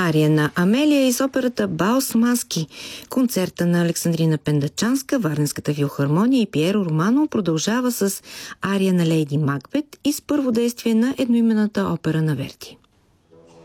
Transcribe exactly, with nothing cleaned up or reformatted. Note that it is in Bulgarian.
Ария на Амелия из операта Бал с маски. Концерта на Александрина Пендачанска, Варненската филхармония и Пиеро Романо продължава с ария на Лейди Макбет и с първо действие на едноименната опера на Верди.